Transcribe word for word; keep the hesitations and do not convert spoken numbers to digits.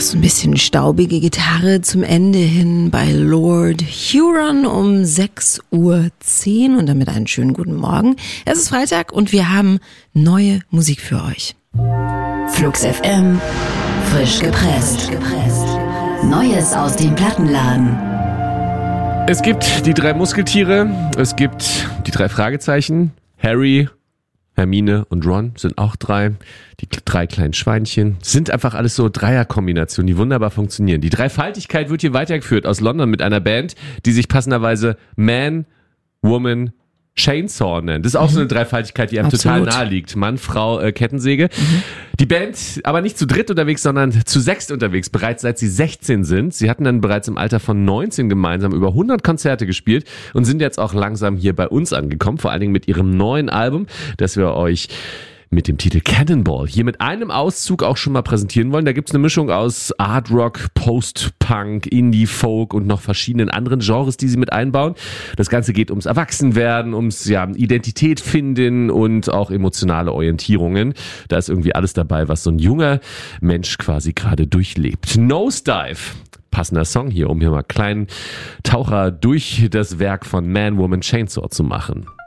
so ein bisschen staubige Gitarre zum Ende hin bei Lord Huron um sechs Uhr zehn und damit einen schönen guten Morgen. Es ist Freitag und wir haben neue Musik für euch. Flux F M, frisch gepresst. Neues aus dem Plattenladen. Es gibt die drei Muskeltiere, es gibt die drei Fragezeichen. Harry, Hermine und Ron sind auch drei. Die drei kleinen Schweinchen. Sind einfach alles so Dreierkombinationen, die wunderbar funktionieren. Die Dreifaltigkeit wird hier weitergeführt aus London mit einer Band, die sich passenderweise Man, Woman, Chainsaw nennt. Das ist auch mhm. so eine Dreifaltigkeit, die einem Absolut. total nahe liegt. Mann, Frau, äh, Kettensäge. Mhm. Die Band aber nicht zu dritt unterwegs, sondern zu sechst unterwegs, bereits seit sie sechzehn sind. Sie hatten dann bereits im Alter von neunzehn gemeinsam über hundert Konzerte gespielt und sind jetzt auch langsam hier bei uns angekommen, vor allen Dingen mit ihrem neuen Album, das wir euch mit dem Titel Cannonball hier mit einem Auszug auch schon mal präsentieren wollen. Da gibt's eine Mischung aus Art Rock, Post-Punk, Indie-Folk und noch verschiedenen anderen Genres, die sie mit einbauen. Das Ganze geht ums Erwachsenwerden, ums ja, Identität finden und auch emotionale Orientierungen. Da ist irgendwie alles dabei, was so ein junger Mensch quasi gerade durchlebt. Nosedive. Passender Song hier, um hier mal einen kleinen Taucher durch das Werk von Man, Woman, Chainsaw zu machen.